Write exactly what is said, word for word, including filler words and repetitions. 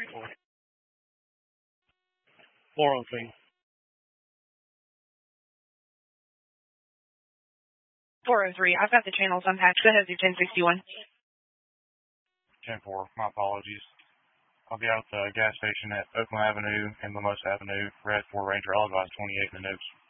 four oh three. four oh three. I've got the channels unpacked. Go ahead, do ten sixty-one. ten four. My apologies. I'll be out at the gas station at Oakland Avenue and Mimosa Avenue, Red Ford Ranger. I'll advise twenty-eight in the notes.